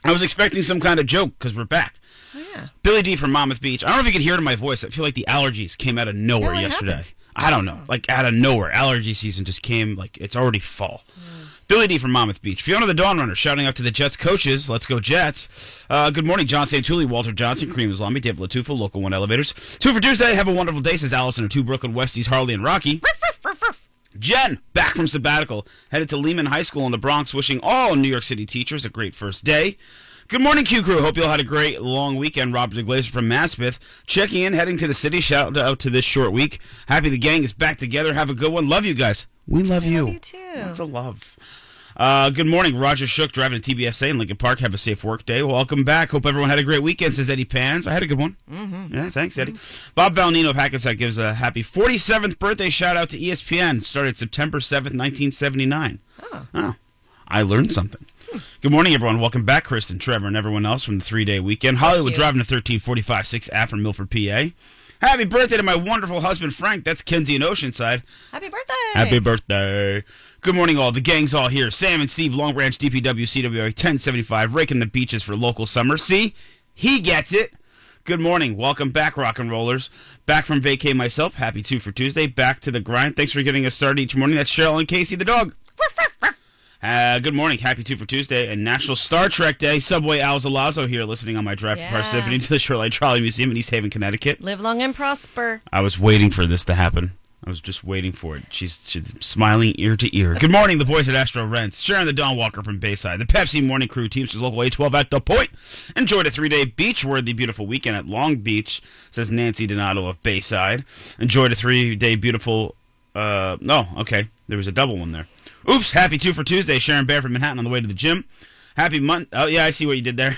I was expecting some kind of joke because we're back. Oh, yeah. Billy D from Monmouth Beach. I don't know if you could hear it in my voice. I feel like the allergies came out of nowhere yesterday. Happened? I don't know. Like out of nowhere. Allergy season just came like it's already fall. Billy D from Monmouth Beach. Fiona the Dawn Runner shouting out to the Jets coaches. Let's go Jets. Good morning, John St. Tully, Walter Johnson, Kareem Islami, Dave Latufa, Local 1 Elevators. 2 for Tuesday. Have a wonderful day, says Allison and 2 Brooklyn Westies, Harley and Rocky. Jen, back from sabbatical, headed to Lehman High School in the Bronx, wishing all New York City teachers a great first day. Good morning, Q Crew. Hope you all had a great long weekend. Robert DeGlazer from Maspeth. Checking in, heading to the city. Shout out to this short week. Happy the gang is back together. Have a good one. Love you guys. We love you. Love you too. Lots of love. Good morning, Roger Shook, driving to TBSA in Lincoln Park. Have a safe work day. Welcome back. Hope everyone had a great weekend, says Eddie Pans. I had a good one. Mm-hmm. Yeah, thanks, Eddie. Bob Valnino of Hackensack gives a happy 47th birthday shout out to ESPN. Started September 7th, 1979. Oh, I learned something. Good morning, everyone. Welcome back, Kristen, Trevor, and everyone else from the 3-day weekend. Hollywood driving to 1345 6 A from Milford, PA. Happy birthday to my wonderful husband, Frank. That's Kenzie in Oceanside. Happy birthday. Happy birthday. Good morning, all. The gang's all here. Sam and Steve, Long Branch, DPW, CWA, 1075, raking the beaches for local summer. See? He gets it. Good morning. Welcome back, rock and rollers. Back from vacay myself. Happy 2 for Tuesday. Back to the grind. Thanks for getting us started each morning. That's Cheryl and Casey the dog. Good morning. Happy 2 for Tuesday and National Star Trek Day. Subway Al Zalazo here listening on my drive from Parsippany to the Shoreline Trolley Museum in East Haven, Connecticut. Live long and prosper. I was waiting for this to happen. I was just waiting for it. She's smiling ear to ear. Good morning, the boys at Astro Rents. Sharon the Dawn Walker from Bayside. The Pepsi Morning Crew teams to local A12 at The Point. Enjoyed a 3-day beach-worthy beautiful weekend at Long Beach, says Nancy Donato of Bayside. Enjoyed a 3-day beautiful... There was a double one there. Oops, happy 2 for Tuesday. Sharon Bear from Manhattan on the way to the gym. Happy month. Oh, yeah, I see what you did there.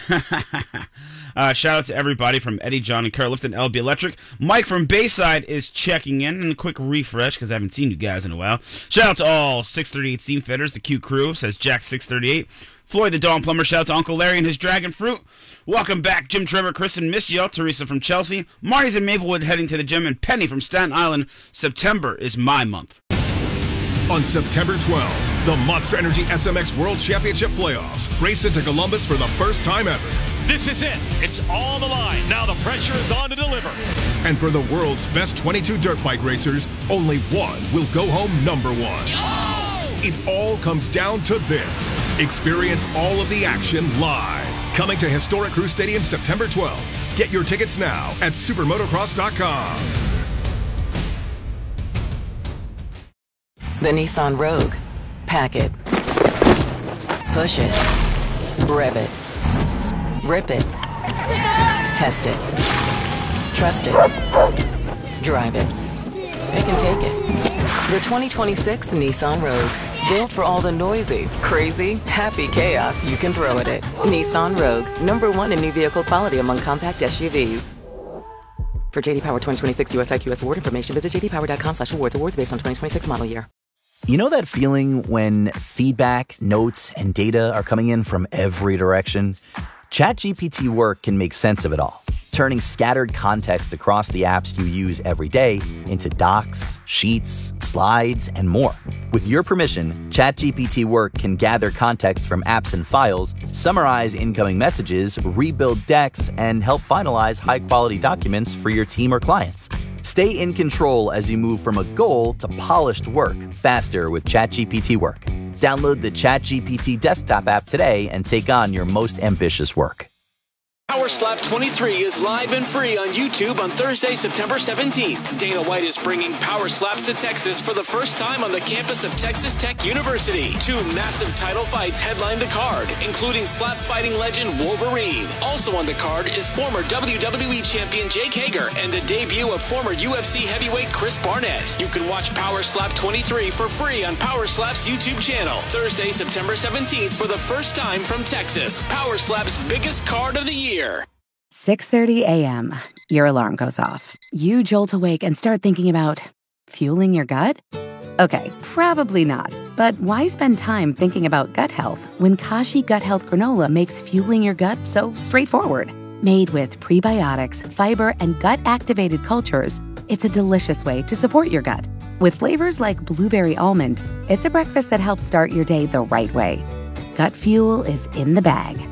Shout out to everybody from Eddie, John, and Carl Lifton, LB Electric. Mike from Bayside is checking in. And a quick refresh because I haven't seen you guys in a while. Shout out to all 638 Steam Fitters, the Q Crew, says Jack638. Floyd the Dawn Plumber. Shout out to Uncle Larry and his Dragon Fruit. Welcome back, Jim Trevor, Kristen, missed you. Teresa from Chelsea. Marty's in Maplewood heading to the gym. And Penny from Staten Island. September is my month. On September 12th, the Monster Energy SMX World Championship Playoffs race into Columbus for the first time ever. This is it. It's on the line. Now the pressure is on to deliver. And for the world's best 22 dirt bike racers, only one will go home number one. Oh! It all comes down to this. Experience all of the action live. Coming to Historic Crew Stadium September 12th. Get your tickets now at supermotocross.com. The Nissan Rogue. Pack it. Push it. Rev it. Rip it. Test it. Trust it. Drive it. It can take it. The 2026 Nissan Rogue. Built for all the noisy, crazy, happy chaos you can throw at it. Nissan Rogue. #1 in new vehicle quality among compact SUVs. For JD Power 2026 US IQS award information, visit jdpower.com/awards. Awards based on 2026 model year. You know that feeling when feedback, notes, and data are coming in from every direction? ChatGPT Work can make sense of it all, turning scattered context across the apps you use every day into docs, sheets, slides, and more. With your permission, ChatGPT Work can gather context from apps and files, summarize incoming messages, rebuild decks, and help finalize high-quality documents for your team or clients. Stay in control as you move from a goal to polished work faster with ChatGPT Work. Download the ChatGPT desktop app today and take on your most ambitious work. Power Slap 23 is live and free on YouTube on Thursday, September 17th. Dana White is bringing Power Slaps to Texas for the first time on the campus of Texas Tech University. 2 massive title fights headline the card, including slap fighting legend Wolverine. Also on the card is former WWE champion Jake Hager and the debut of former UFC heavyweight Chris Barnett. You can watch Power Slap 23 for free on Power Slap's YouTube channel. Thursday, September 17th for the first time from Texas. Power Slap's biggest card of the year. 6:30 a.m. Your alarm goes off. You jolt awake and start thinking about fueling your gut? Okay, probably not. But why spend time thinking about gut health when Kashi Gut Health Granola makes fueling your gut so straightforward? Made with prebiotics, fiber, and gut-activated cultures, it's a delicious way to support your gut. With flavors like blueberry almond, it's a breakfast that helps start your day the right way. Gut fuel is in the bag.